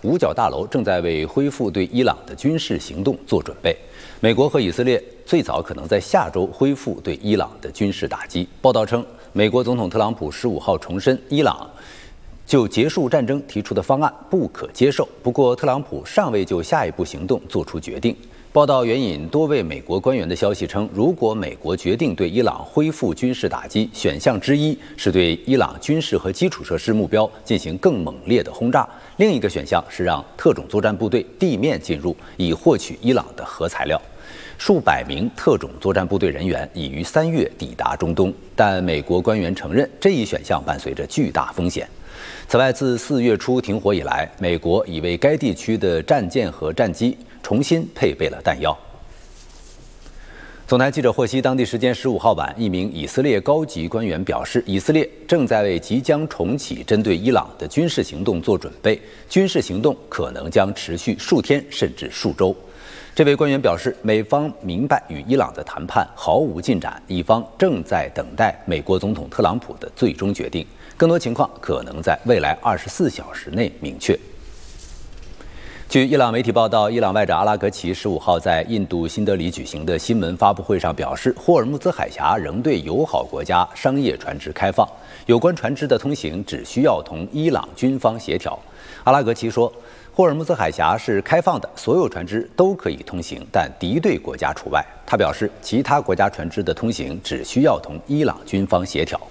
五角大楼正在为恢复对伊朗的军事行动做准备。美国和以色列最早可能在下周恢复对伊朗的军事打击。报道称，美国总统特朗普15号重申，伊朗就结束战争提出的方案不可接受。不过，特朗普尚未就下一步行动做出决定。报道援引多位美国官员的消息称，如果美国决定对伊朗恢复军事打击，选项之一是对伊朗军事和基础设施目标进行更猛烈的轰炸，另一个选项是让特种作战部队地面进入，以获取伊朗的核材料。数百名特种作战部队人员已于3月抵达中东，但美国官员承认这一选项伴随着巨大风险。此外，自4月初停火以来，美国已为该地区的战舰和战机重新配备了弹药。总台记者获悉，当地时间15号晚，一名以色列高级官员表示，以色列正在为即将重启针对伊朗的军事行动做准备，军事行动可能将持续数天甚至数周。这位官员表示，美方明白与伊朗的谈判毫无进展，以方正在等待美国总统特朗普的最终决定，更多情况可能在未来24小时内明确。据伊朗媒体报道，伊朗外长阿拉格齐15号在印度新德里举行的新闻发布会上表示，霍尔木兹海峡仍对友好国家商业船只开放，有关船只的通行只需要同伊朗军方协调。阿拉格齐说，霍尔木兹海峡是开放的，所有船只都可以通行，但敌对国家除外。他表示，其他国家船只的通行只需要同伊朗军方协调。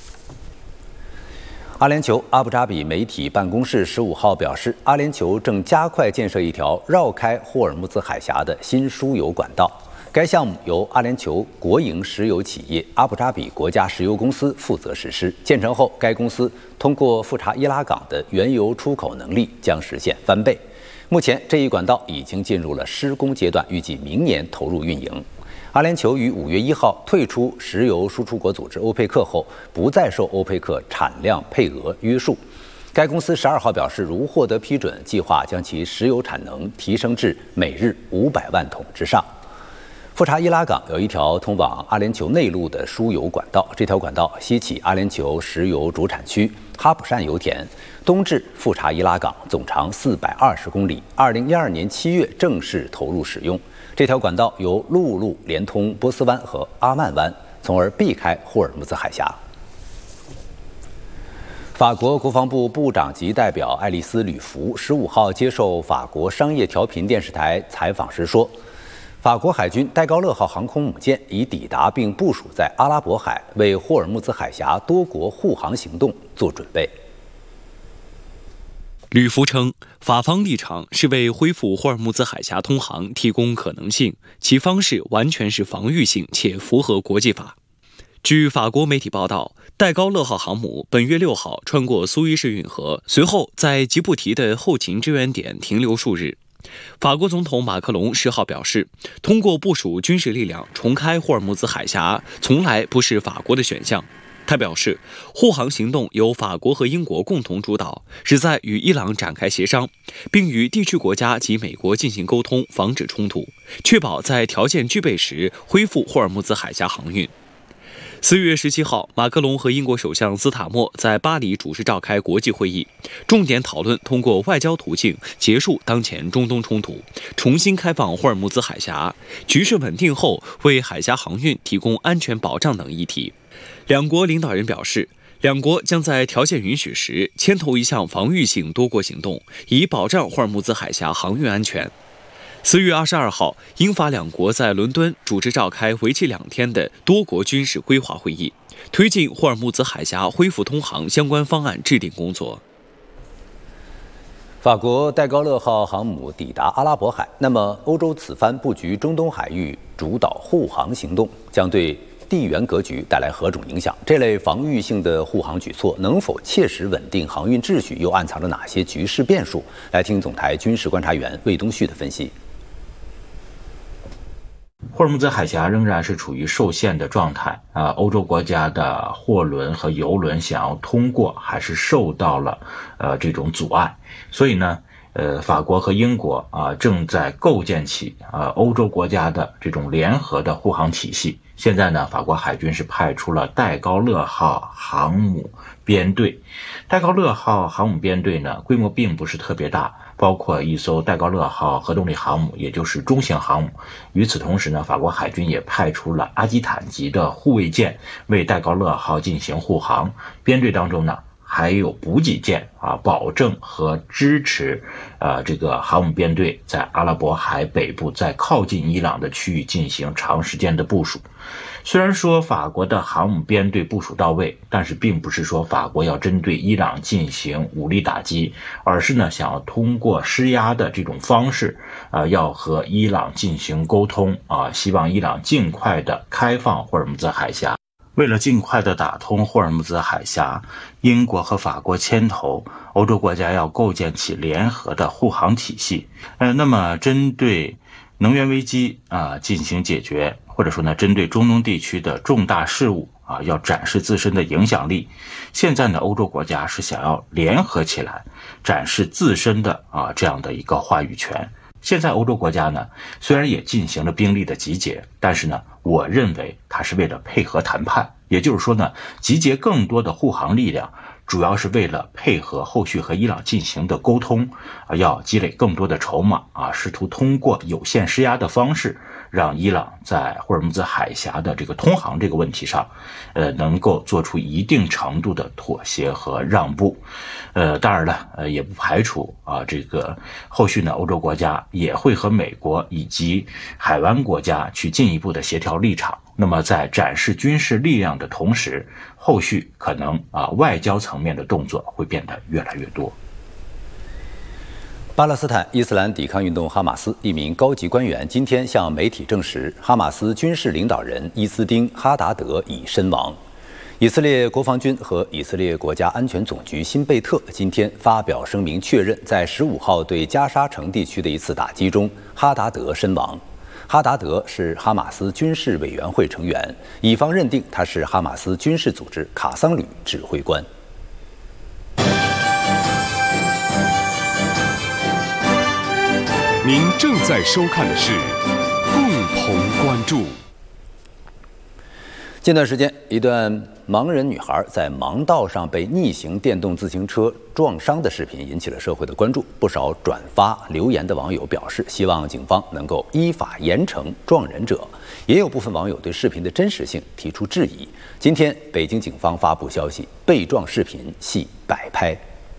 阿联酋阿布扎比媒体办公室15号表示，阿联酋正加快建设一条绕开霍尔木兹海峡的新输油管道。该项目由阿联酋国营石油企业阿布扎比国家石油公司负责实施。建成后，该公司通过富查伊拉港的原油出口能力将实现翻倍。目前，这一管道已经进入了施工阶段，预计明年投入运营。阿联酋于5月1号退出石油输出国组织欧佩克后，不再受欧佩克产量配额约束。该公司12号表示，如获得批准，计划将其石油产能提升至每日500万桶之上。富查伊拉港有一条通往阿联酋内陆的输油管道，这条管道西起阿联酋石油主产区哈普善油田，东至富查伊拉港，总长420公里。2012年7月正式投入使用。这条管道由陆路连通波斯湾和阿曼湾，从而避开霍尔木兹海峡。法国国防部部长级代表爱丽丝·吕弗15号接受法国商业调频电视台采访时说，法国海军戴高乐号航空母舰已抵达并部署在阿拉伯海，为霍尔木兹海峡多国护航行动做准备。 吕弗称，法方立场是为恢复霍尔木兹海峡通航提供可能性，其方式完全是防御性且符合国际法。据法国媒体报道，戴高乐号航母本月6号穿过苏伊士运河，随后在吉布提的后勤支援点停留数日。法国总统马克龙10号表示，通过部署军事力量重开霍尔木兹海峡，从来不是法国的选项。他表示，护航行动由法国和英国共同主导，旨在与伊朗展开协商，并与地区国家及美国进行沟通，防止冲突，确保在条件具备时恢复霍尔木兹海峡航运。4月17号，马克龙和英国首相斯塔默在巴黎主持召开国际会议，重点讨论通过外交途径结束当前中东冲突，重新开放霍尔木兹海峡，局势稳定后为海峡航运提供安全保障等议题。两国领导人表示，两国将在条件允许时牵头一项防御性多国行动，以保障霍尔木兹海峡航运安全。4月22号，英法两国在伦敦主持召开为期2天的多国军事规划会议，推进霍尔木兹海峡恢复通航相关方案制定工作。 法国戴高乐号航母抵达阿拉伯海，那么欧洲此番布局中东海域主导护航行动，将对地缘格局带来何种影响？这类防御性的护航举措能否切实稳定航运秩序？又暗藏着哪些局势变数？来听总台军事观察员魏东旭的分析。 霍尔木兹海峡仍然是处于受限的状态欧洲国家的货轮和油轮想要通过，还是受到了这种阻碍。所以呢， 法国和英国正在构建起欧洲国家的这种联合的护航体系。现在呢，法国海军是派出了戴高乐号航母编队。戴高乐号航母编队呢，规模并不是特别大，包括一艘戴高乐号核动力航母，也就是中型航母。与此同时呢，法国海军也派出了阿基坦级的护卫舰为戴高乐号进行护航。编队当中呢，还有补给舰保证和支持这个航母编队在阿拉伯海北部在靠近伊朗的区域进行长时间的部署。虽然说法国的航母编队部署到位，但是并不是说法国要针对伊朗进行武力打击，而是呢想要通过施压的这种方式要和伊朗进行沟通希望伊朗尽快的开放霍尔木兹海峡。为了尽快的打通霍尔木兹海峡，英国和法国牵头，欧洲国家要构建起联合的护航体系。那么针对能源危机进行解决，或者说呢，针对中东地区的重大事务要展示自身的影响力。现在呢，欧洲国家是想要联合起来，展示自身的这样的一个话语权。现在欧洲国家呢，虽然也进行了兵力的集结，但是呢，我认为它是为了配合谈判，也就是说呢，集结更多的护航力量，主要是为了配合后续和伊朗进行的沟通，要积累更多的筹码试图通过有限施压的方式，让伊朗在霍尔木兹海峡的这个通航这个问题上，能够做出一定程度的妥协和让步。当然了，也不排除这个后续呢，欧洲国家也会和美国以及海湾国家去进一步的协调立场。那么在展示军事力量的同时，后续可能外交层面的动作会变得越来越多。 巴勒斯坦伊斯兰抵抗运动哈马斯一名高级官员今天向媒体证实，哈马斯军事领导人伊斯丁·哈达德已身亡。以色列国防军和以色列国家安全总局辛贝特今天发表声明，确认在15号对加沙城地区的一次打击中，哈达德身亡。哈达德是哈马斯军事委员会成员，以方认定他是哈马斯军事组织卡桑旅指挥官。 您正在收看的是共同关注。 近段时间，一段盲人女孩在盲道上被逆行电动自行车撞伤的视频引起了社会的关注。不少转发留言的网友表示，希望警方能够依法严惩撞人者。也有部分网友对视频的真实性提出质疑。今天，北京警方发布消息，被撞视频系摆拍。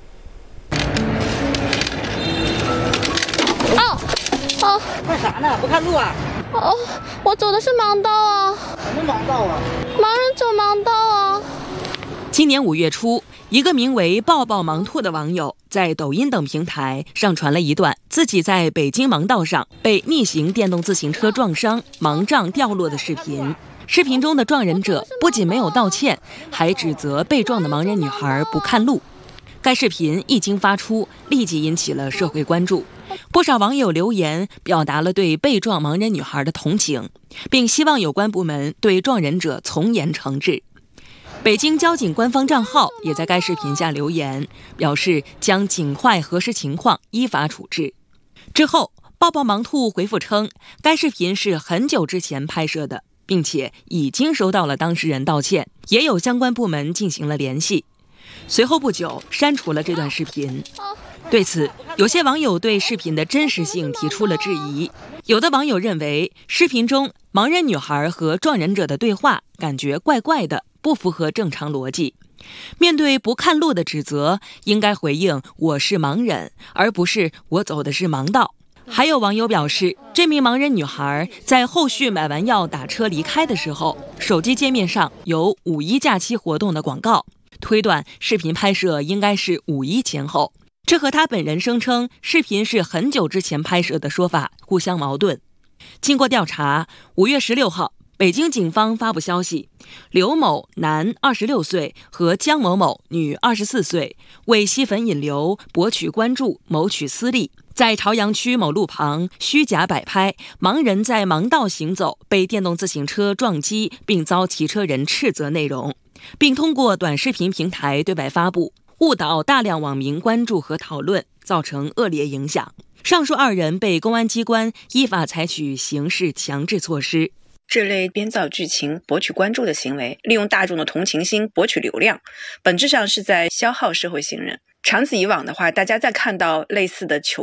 干啥呢？不看路啊？ 我走的是盲道啊。 什么盲道啊？ 盲人走盲道啊。 今年5月初，一个名为抱抱盲兔的网友在抖音等平台上传了一段自己在北京盲道上被逆行电动自行车撞伤、盲杖掉落的视频。视频中的撞人者不仅没有道歉，还指责被撞的盲人女孩不看路。该视频一经发出，立即引起了社会关注。不少网友留言表达了对被撞盲人女孩的同情，并希望有关部门对撞人者从严惩治。北京交警官方账号也在该视频下留言，表示将尽快核实情况，依法处置。之后，抱抱盲兔回复称，该视频是很久之前拍摄的，并且已经收到了当事人道歉，也有相关部门进行了联系。随后不久，删除了这段视频。对此，有些网友对视频的真实性提出了质疑。有的网友认为，视频中盲人女孩和撞人者的对话感觉怪怪的，不符合正常逻辑。面对不看路的指责，应该回应我是盲人，而不是我走的是盲道。还有网友表示，这名盲人女孩在后续买完药打车离开的时候，手机界面上有5·1假期活动的广告，推断视频拍摄应该是5·1前后。这和他本人声称视频是很久之前拍摄的说法互相矛盾。经过调查，5月16号，北京警方发布消息，刘某男26岁和江某某女24岁为吸粉引流、博取关注、谋取私利，在朝阳区某路旁虚假摆拍盲人在盲道行走被电动自行车撞击并遭骑车人斥责内容，并通过短视频平台对外发布，误导大量网民关注和讨论， 造成恶劣影响。上述2人被公安机关依法采取刑事强制措施。 这类编造剧情博取关注的行为，利用大众的同情心博取流量，本质上是在消耗社会信任。长此以往的话，大家再看到类似的糗